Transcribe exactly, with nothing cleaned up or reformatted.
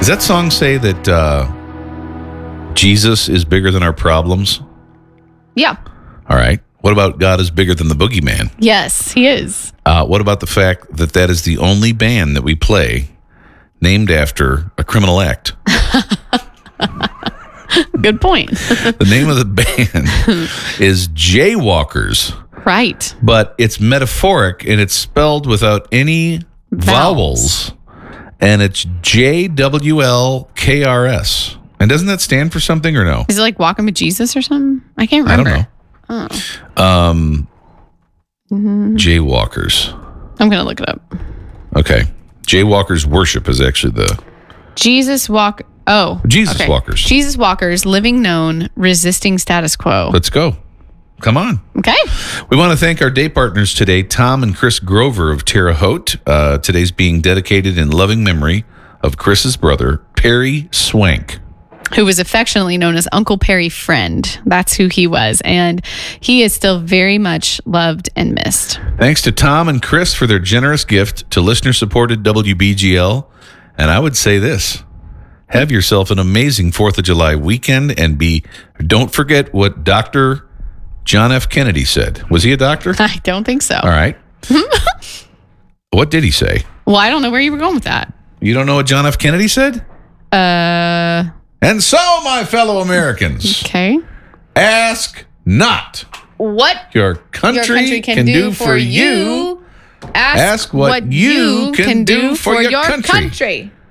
Does that song say that uh, Jesus is bigger than our problems? Yeah. All right. What about God is bigger than the boogeyman? Yes, he is. Uh, what about the fact that that is the only band that we play named after a criminal act? Good point. The name of the band is Jaywalkers. Right. But it's metaphoric and it's spelled without any vowels. vowels. And it's J W L K R S. And doesn't that stand for something or no? Is it like Walking with Jesus or something? I can't remember. I don't know. Oh. Um, mm-hmm. Jaywalkers. I'm going to look it up. Okay. Jaywalkers Worship is actually the... Jesus Walk... Oh. Jesus okay. Walkers. Jesus Walkers, living known, resisting status quo. Let's go. Come on. Okay. We want to thank our day partners today, Tom and Chris Grover of Terre Haute. Uh, today's being dedicated in loving memory of Chris's brother, Perry Swank, who was affectionately known as Uncle Perry Friend. That's who he was. And he is still very much loved and missed. Thanks to Tom and Chris for their generous gift to listener-supported W B G L. And I would say this. Have yourself an amazing fourth of July weekend and be, don't forget what Doctor John F. Kennedy said. Was he a doctor? I don't think so. All right. What did he say? Well, I don't know where you were going with that. You don't know what John F. Kennedy said? Uh... And so, my fellow Americans, okay. ask not what your country, your country can, can do, do for for you. you. Ask, ask what, what you can, can do for, for your, your country. country.